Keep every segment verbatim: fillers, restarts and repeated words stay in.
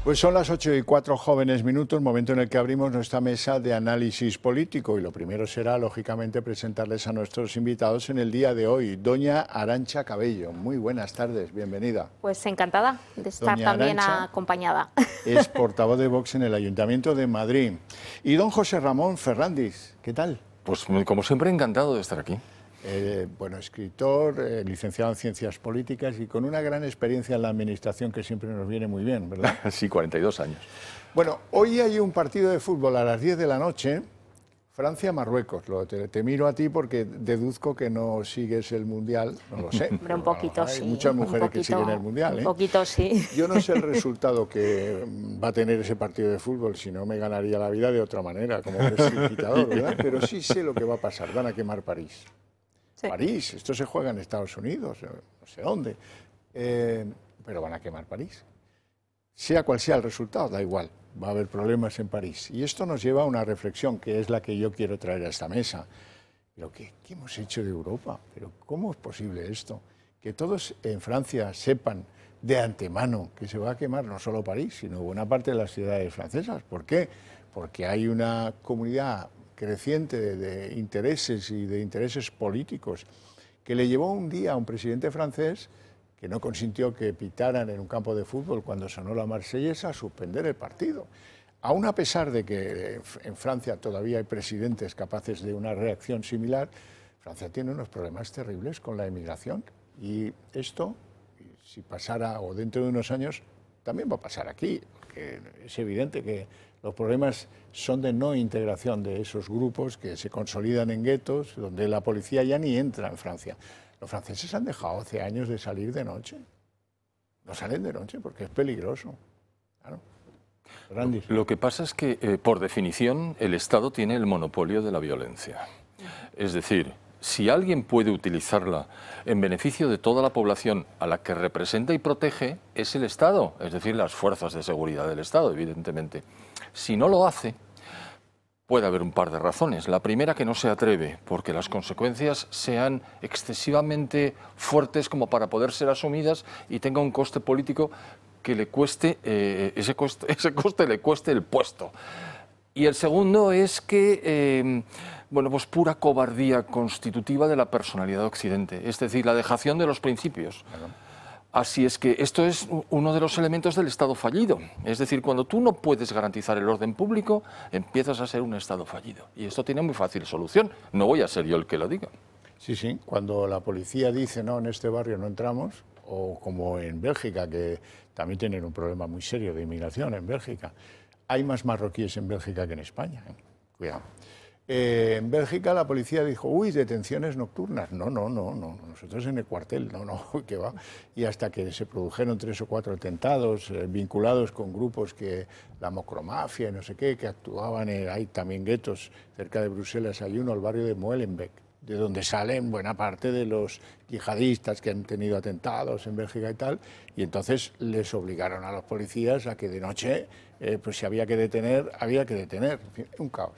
Pues son las ocho y cuatro jóvenes minutos, momento en el que abrimos nuestra mesa de análisis político, y lo primero será, lógicamente, presentarles a nuestros invitados en el día de hoy. Doña Arantxa Cabello, muy buenas tardes, bienvenida. Pues encantada de estar Doña también Arantxa acompañada. Es portavoz de Vox en el Ayuntamiento de Madrid. Y don José Ramón Ferrandis, ¿qué tal? Pues como siempre, encantado de estar aquí. Eh, bueno, escritor, eh, licenciado en Ciencias Políticas y con una gran experiencia en la administración que siempre nos viene muy bien, ¿verdad? Sí, cuarenta y dos años. Bueno, hoy hay un partido de fútbol a las diez de la noche, Francia-Marruecos. Te, te miro a ti porque deduzco que no sigues el Mundial, no lo sé. Hombre, un poquito, hay sí. Hay muchas mujeres poquito, que siguen el Mundial, ¿eh? Un poquito, sí. Yo no sé el resultado que va a tener ese partido de fútbol, si no me ganaría la vida de otra manera, como presentador, ¿verdad? Pero sí sé lo que va a pasar, van a quemar París. Sí. París, esto se juega en Estados Unidos, no sé dónde, eh, pero van a quemar París. Sea cual sea el resultado, da igual, va a haber problemas en París. Y esto nos lleva a una reflexión, que es la que yo quiero traer a esta mesa. Pero ¿qué, qué hemos hecho de Europa? ¿Pero cómo es posible esto? Que todos en Francia sepan de antemano que se va a quemar no solo París, sino buena parte de las ciudades francesas. ¿Por qué? Porque hay una comunidad creciente de, de intereses y de intereses políticos que le llevó un día a un presidente francés que no consintió que pitaran en un campo de fútbol cuando sonó la Marsellesa a suspender el partido. Aún a pesar de que en Francia todavía hay presidentes capaces de una reacción similar, Francia tiene unos problemas terribles con la emigración y esto, si pasara o dentro de unos años, también va a pasar aquí, porque es evidente que los problemas son de no integración de esos grupos que se consolidan en guetos, donde la policía ya ni entra en Francia. Los franceses han dejado hace años de salir de noche. No salen de noche porque es peligroso. Claro. Lo, lo que pasa es que, eh, por definición, el Estado tiene el monopolio de la violencia. Es decir, si alguien puede utilizarla en beneficio de toda la población a la que representa y protege, es el Estado, es decir, las fuerzas de seguridad del Estado, evidentemente. Si no lo hace, puede haber un par de razones. La primera, que no se atreve, porque las consecuencias sean excesivamente fuertes como para poder ser asumidas y tenga un coste político que le cueste, eh, ese coste, ese coste le cueste el puesto. Y el segundo es que, eh, bueno, pues pura cobardía constitutiva de la personalidad de Occidente, es decir, la dejación de los principios. Claro. Así es que esto es uno de los elementos del Estado fallido. Es decir, cuando tú no puedes garantizar el orden público, empiezas a ser un Estado fallido. Y esto tiene muy fácil solución. No voy a ser yo el que lo diga. Sí, sí. Cuando la policía dice, no, en este barrio no entramos, o como en Bélgica, que también tienen un problema muy serio de inmigración en Bélgica. Hay más marroquíes en Bélgica que en España. ¿eh? Cuidado. Eh, en Bélgica la policía dijo, uy, detenciones nocturnas. No, no, no, no, nosotros en el cuartel, no, no, ¿qué va? Y hasta que se produjeron tres o cuatro atentados eh, vinculados con grupos que, la mocromafia y no sé qué, que actuaban, en, hay también guetos cerca de Bruselas, hay uno, el barrio de Molenbeek, de donde salen buena parte de los yihadistas que han tenido atentados en Bélgica y tal, y entonces les obligaron a los policías a que de noche, eh, pues si había que detener, había que detener, en fin, un caos.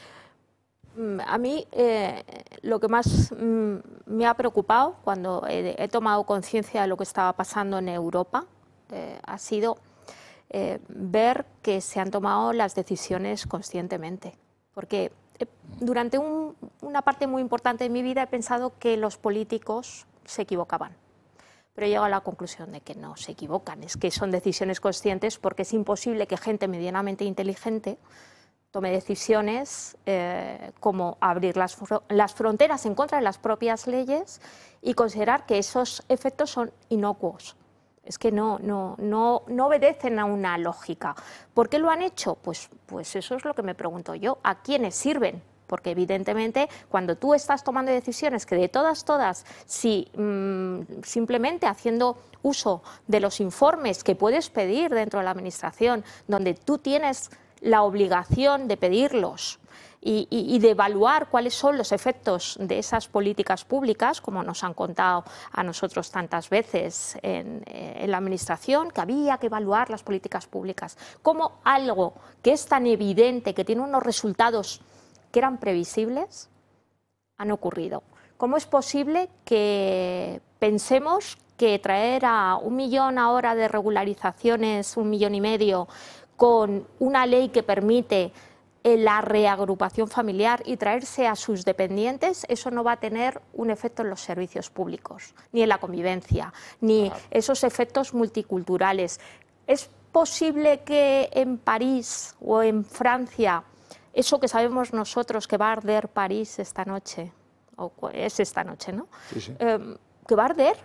A mí eh, lo que más mm, me ha preocupado cuando he, he tomado conciencia de lo que estaba pasando en Europa eh, ha sido eh, ver que se han tomado las decisiones conscientemente. Porque eh, durante un, una parte muy importante de mi vida he pensado que los políticos se equivocaban. Pero he llegado a la conclusión de que no se equivocan, es que son decisiones conscientes porque es imposible que gente medianamente inteligente tome decisiones eh, como abrir las, las fronteras en contra de las propias leyes y considerar que esos efectos son inocuos. Es que no, no, no, no obedecen a una lógica. ¿Por qué lo han hecho? Pues, pues eso es lo que me pregunto yo. ¿A quiénes sirven? Porque evidentemente cuando tú estás tomando decisiones que de todas, todas, si mmm, simplemente haciendo uso de los informes que puedes pedir dentro de la administración, donde tú tienes la obligación de pedirlos y, y, y de evaluar cuáles son los efectos de esas políticas públicas, como nos han contado a nosotros tantas veces en, en la Administración, que había que evaluar las políticas públicas, como algo que es tan evidente, que tiene unos resultados que eran previsibles, han ocurrido. ¿Cómo es posible que pensemos que traer a un millón ahora de regularizaciones, un millón y medio, con una ley que permite la reagrupación familiar y traerse a sus dependientes, eso no va a tener un efecto en los servicios públicos, ni en la convivencia, ni esos efectos multiculturales. ¿Es posible que en París o en Francia, eso que sabemos nosotros, que va a arder París esta noche, o es esta noche, ¿no? Sí, sí. Eh, que va a arder,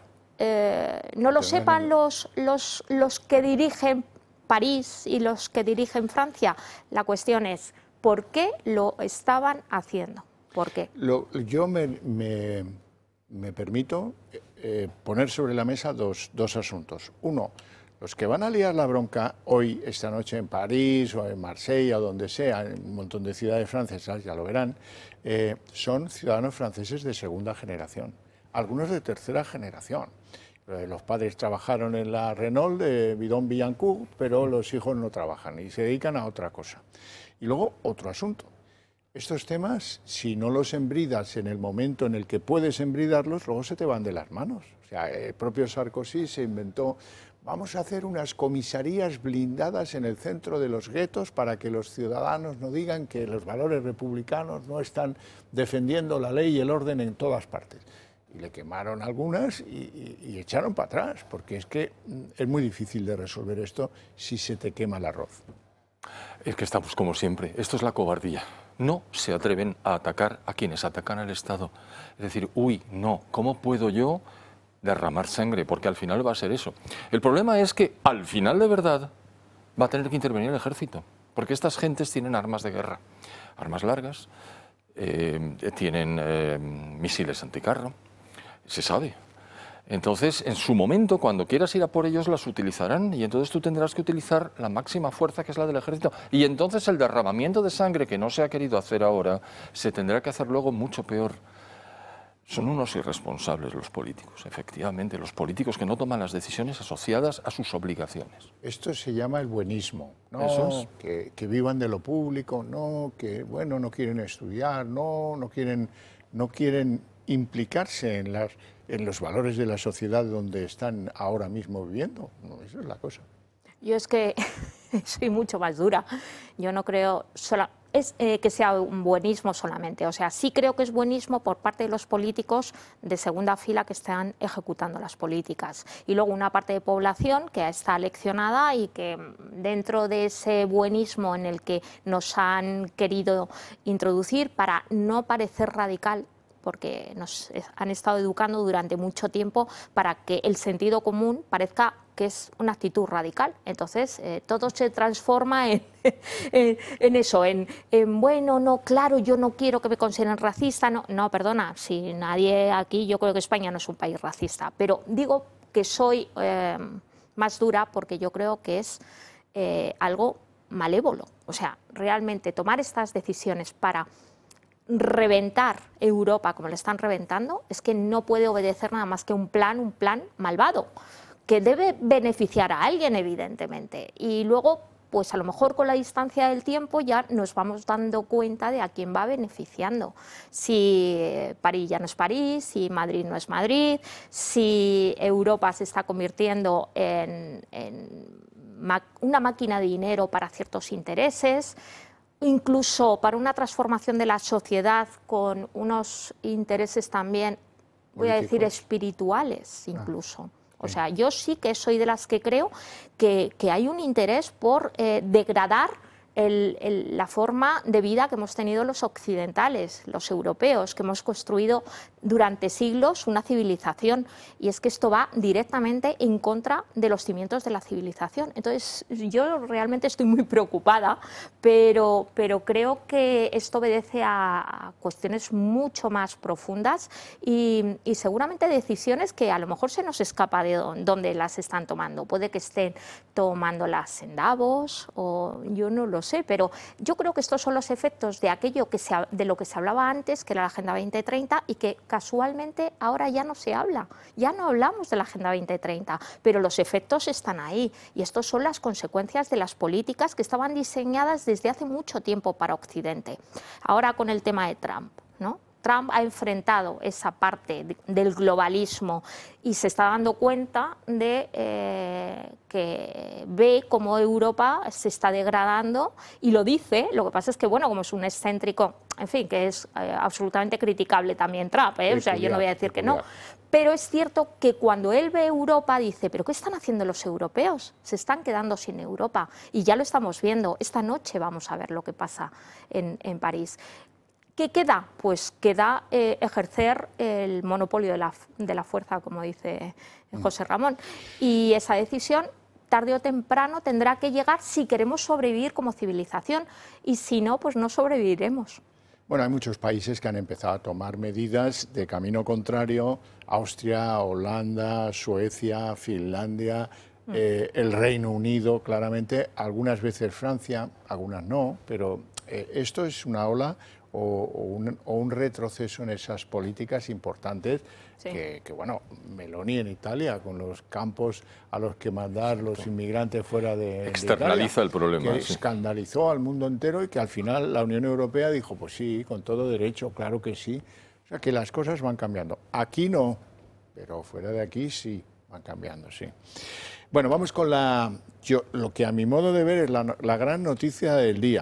eh, no lo sepan los, los, los que dirigen París y los que dirigen Francia? La cuestión es, ¿por qué lo estaban haciendo? ¿Por qué? Lo, yo me, me, me permito eh, poner sobre la mesa dos, dos asuntos. Uno, los que van a liar la bronca hoy, esta noche en París o en Marsella o donde sea, en un montón de ciudades francesas, ya lo verán, eh, son ciudadanos franceses de segunda generación, algunos de tercera generación. Los padres trabajaron en la Renault de Bidon-Billancourt, pero los hijos no trabajan y se dedican a otra cosa. Y luego, otro asunto. Estos temas, si no los embridas en el momento en el que puedes embridarlos, luego se te van de las manos. O sea, el propio Sarkozy se inventó, vamos a hacer unas comisarías blindadas en el centro de los guetos para que los ciudadanos no digan que los valores republicanos no están defendiendo la ley y el orden en todas partes. Y le quemaron algunas y, y, y echaron para atrás, porque es que es muy difícil de resolver esto si se te quema el arroz. Es que estamos como siempre, esto es la cobardía. No se atreven a atacar a quienes atacan al Estado. Es decir, uy, no, ¿cómo puedo yo derramar sangre? Porque al final va a ser eso. El problema es que al final de verdad va a tener que intervenir el ejército, porque estas gentes tienen armas de guerra, armas largas, eh, tienen eh, misiles anticarro. Se sabe. Entonces, en su momento, cuando quieras ir a por ellos, las utilizarán y entonces tú tendrás que utilizar la máxima fuerza, que es la del ejército. Y entonces el derramamiento de sangre, que no se ha querido hacer ahora, se tendrá que hacer luego mucho peor. Son unos irresponsables los políticos, efectivamente, los políticos que no toman las decisiones asociadas a sus obligaciones. Esto se llama el buenismo, no Eso es. que, que vivan de lo público, no que, bueno, no quieren estudiar, no, no quieren, no quieren implicarse en, las, en los valores de la sociedad donde están ahora mismo viviendo. No, esa es la cosa. Yo es que soy mucho más dura. Yo no creo sola, es, eh, que sea un buenismo solamente. O sea, sí creo que es buenismo por parte de los políticos de segunda fila que están ejecutando las políticas. Y luego una parte de población que está leccionada y que dentro de ese buenismo en el que nos han querido introducir para no parecer radical, porque nos han estado educando durante mucho tiempo para que el sentido común parezca que es una actitud radical. Entonces, eh, todo se transforma en, en, en eso, en, en, bueno, no, claro, yo no quiero que me consideren racista. No, no, perdona, si nadie aquí, yo creo que España no es un país racista, pero digo que soy eh, más dura porque yo creo que es eh, algo malévolo. O sea, realmente tomar estas decisiones para reventar Europa como le están reventando, es que no puede obedecer nada más que un plan, un plan malvado, que debe beneficiar a alguien, evidentemente. Y luego, pues a lo mejor con la distancia del tiempo ya nos vamos dando cuenta de a quién va beneficiando. Si París ya no es París, si Madrid no es Madrid, si Europa se está convirtiendo en, en una máquina de dinero para ciertos intereses, incluso para una transformación de la sociedad con unos intereses también, voy a decir, espirituales incluso. Ah, o sea, yo sí que soy de las que creo que, que hay un interés por eh, degradar el, el, la forma de vida que hemos tenido los occidentales, los europeos, que hemos construido durante siglos una civilización, y es que esto va directamente en contra de los cimientos de la civilización. Entonces, yo realmente estoy muy preocupada, pero, pero creo que esto obedece a, a cuestiones mucho más profundas y, y seguramente decisiones que a lo mejor se nos escapa de dónde las están tomando. Puede que estén tomándolas en Davos, o yo no lo sé, pero yo creo que estos son los efectos de aquello que se, de lo que se hablaba antes, que era la Agenda veinte treinta, y que casualmente ahora ya no se habla, ya no hablamos de la Agenda veinte treinta, pero los efectos están ahí, y estos son las consecuencias de las políticas que estaban diseñadas desde hace mucho tiempo para Occidente. Ahora con el tema de Trump, ¿no? Trump ha enfrentado esa parte de, del globalismo y se está dando cuenta de eh, que ve cómo Europa se está degradando y lo dice. Lo que pasa es que, bueno, como es un excéntrico, en fin, que es eh, absolutamente criticable también Trump, ¿eh? O sea, yo no voy a decir que no. Pero es cierto que cuando él ve Europa dice, ¿pero qué están haciendo los europeos? Se están quedando sin Europa y ya lo estamos viendo. Esta noche vamos a ver lo que pasa en, en París. ¿Qué queda? Pues queda eh, ejercer el monopolio de la, de la fuerza, como dice José Ramón. Y esa decisión, tarde o temprano, tendrá que llegar si queremos sobrevivir como civilización. Y si no, pues no sobreviviremos. Bueno, hay muchos países que han empezado a tomar medidas de camino contrario. Austria, Holanda, Suecia, Finlandia, mm. eh, el Reino Unido, claramente. Algunas veces Francia, algunas no. Pero eh, esto es una ola o, o, un, o un retroceso en esas políticas importantes sí. que, que, bueno, Meloni en Italia, con los campos a los que mandar los inmigrantes fuera de, externaliza de Italia, el problema. Que sí. escandalizó al mundo entero y que al final la Unión Europea dijo, pues sí, con todo derecho, claro que sí. O sea, que las cosas van cambiando. Aquí no, pero fuera de aquí sí van cambiando, sí. Bueno, vamos con la... Yo, lo que a mi modo de ver es la, la gran noticia del día.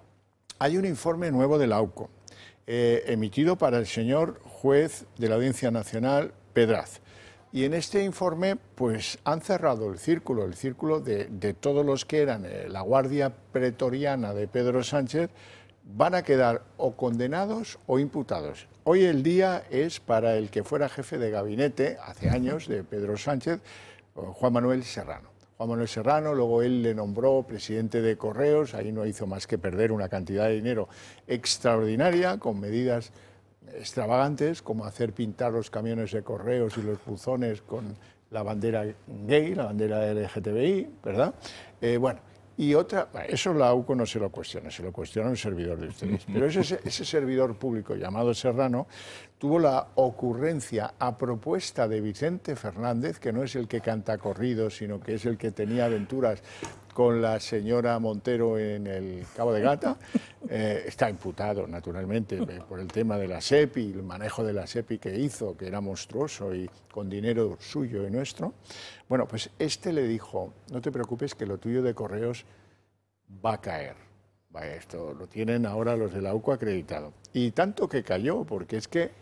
Hay un informe nuevo de la UCO, eh, emitido para el señor juez de la Audiencia Nacional, Pedraz. Y en este informe pues, han cerrado el círculo, el círculo de, de todos los que eran eh, la guardia pretoriana de Pedro Sánchez, van a quedar o condenados o imputados. Hoy el día es para el que fuera jefe de gabinete, hace años, de Pedro Sánchez, Juan Manuel Serrano. Juan Manuel Serrano, luego él le nombró presidente de Correos, ahí no hizo más que perder una cantidad de dinero extraordinaria, con medidas extravagantes, como hacer pintar los camiones de Correos y los buzones con la bandera gay, la bandera L G T B I, ¿verdad? Eh, bueno, y otra, eso la UCO no se lo cuestiona, se lo cuestiona un servidor de ustedes, pero ese, ese servidor público llamado Serrano tuvo la ocurrencia, a propuesta de Vicente Fernández, que no es el que canta corridos, sino que es el que tenía aventuras con la señora Montero en el Cabo de Gata, eh, está imputado naturalmente por el tema de la SEPI, el manejo de la SEPI que hizo, que era monstruoso y con dinero suyo y nuestro. Bueno, pues este le dijo, no te preocupes que lo tuyo de Correos va a caer. Vaya, esto lo tienen ahora los de la UCO acreditado. Y tanto que cayó, porque es que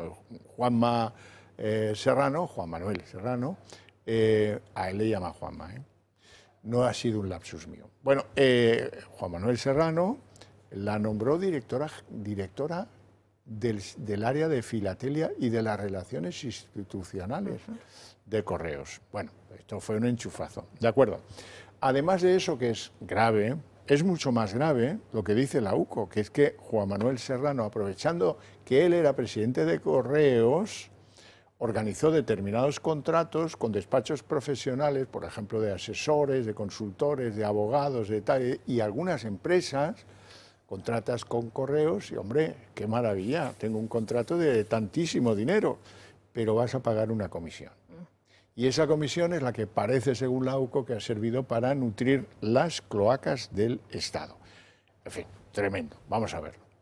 Juanma eh, Serrano, Juan Manuel Serrano, eh, a él le llama Juanma, ¿eh? No ha sido un lapsus mío. Bueno, eh, Juan Manuel Serrano la nombró directora, directora del, del área de filatelia y de las relaciones institucionales de Correos. Bueno, esto fue un enchufazo, ¿de acuerdo? Además de eso, que es grave, es mucho más grave lo que dice la UCO, que es que Juan Manuel Serrano, aprovechando que él era presidente de Correos, organizó determinados contratos con despachos profesionales, por ejemplo, de asesores, de consultores, de abogados, de tal, y algunas empresas, contratas con Correos, y hombre, qué maravilla, tengo un contrato de tantísimo dinero, pero vas a pagar una comisión. Y esa comisión es la que parece, según la UCO, que ha servido para nutrir las cloacas del Estado. En fin, tremendo. Vamos a verlo.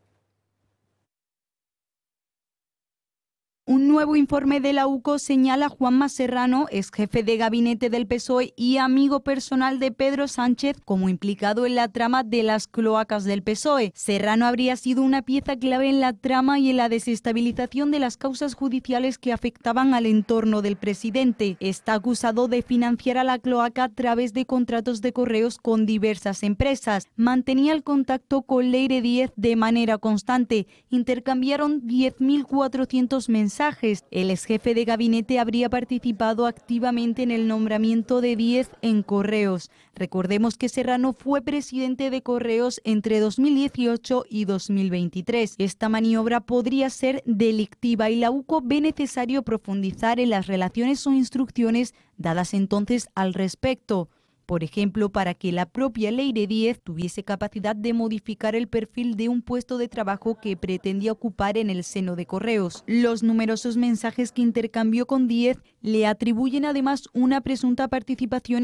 Un nuevo informe de la UCO señala a Juanma Serrano, ex jefe de gabinete del P S O E y amigo personal de Pedro Sánchez, como implicado en la trama de las cloacas del P S O E. Serrano habría sido una pieza clave en la trama y en la desestabilización de las causas judiciales que afectaban al entorno del presidente. Está acusado de financiar a la cloaca a través de contratos de Correos con diversas empresas. Mantenía el contacto con Leire Díez de manera constante. Intercambiaron diez mil cuatrocientos mensajes. El ex jefe de gabinete habría participado activamente en el nombramiento de Díez en Correos. Recordemos que Serrano fue presidente de Correos entre dos mil dieciocho y dos mil veintitrés. Esta maniobra podría ser delictiva y la UCO ve necesario profundizar en las relaciones o instrucciones dadas entonces al respecto. Por ejemplo, para que la propia Leire Díez tuviese capacidad de modificar el perfil de un puesto de trabajo que pretendía ocupar en el seno de Correos. Los numerosos mensajes que intercambió con Díez le atribuyen además una presunta participación